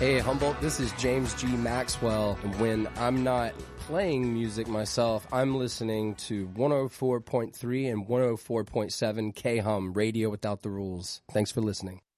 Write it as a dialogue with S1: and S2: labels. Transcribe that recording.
S1: Hey, Humboldt, this is James G. Maxwell, and when I'm not playing music myself, I'm listening to 104.3 and 104.7 K-Hum, Radio Without the Rules. Thanks for listening.